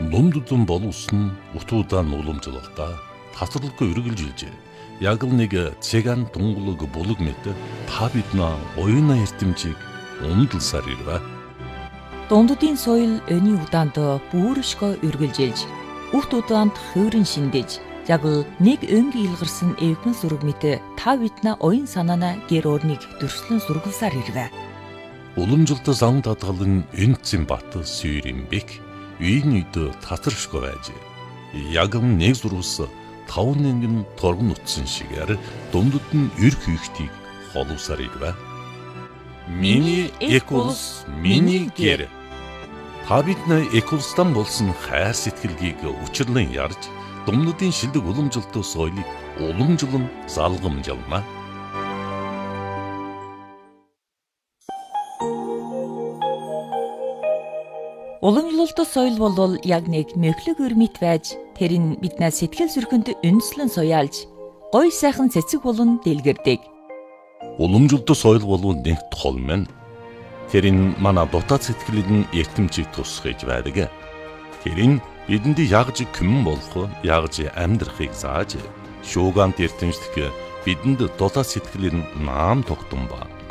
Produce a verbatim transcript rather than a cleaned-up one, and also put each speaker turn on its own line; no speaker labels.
Дундудун боловсон утуудан уламжлалтаа тасралгүй үргэлжилжээ. Яг л нэг цэган тунгалаг булаг мэт та биднээ оюуна эрдэмжийг ундалсаар ирвэ.
Дундудын соёл өний удаанд бүршгөө үргэлжилж, урт удаанд хөөрөн шиндэж, яг л нэг өнг илгарсан эвгэн сүрэг мэт та биднээ оюун санаана гэр орныг дөрслөн сургалсаар ирвэ.
Уламжлалт зам татгалан энцэн бат сүйрэмбек үйн үйд татаршгүй байж. Яг нэг зурвас тав нэгэн торгон утсан шигээр дундад нь эр хийхтийг холовсаар ирвэ. Миний экулс, миний гэр. Та бидний экулстан болсон хайр сэтгэлгийг учирлан ярьж, дундадын шилдэг уламжлалт соёлыг уламжлан залгамжлана.
Уламжлалт соёл бол яг нэг мөхлөг өрмит байж, тэр нь биднээс сэтгэл зүрхэнд үндэслэн суяалж, гоё сайхан цэцэг болон дэлгэрдэг.
Уламжлалт соёл бол нэг тол мэн. Тэр нь манай дотоод сэтгэлийн эртэмжийг тусгаж байдаг. Тэр нь бидэнд ягж күмэн болох, ягж амьдрахыг зааж, шуугант эртэмжлэх бидэнд дотоод сэтгэлийн наам тогтун ба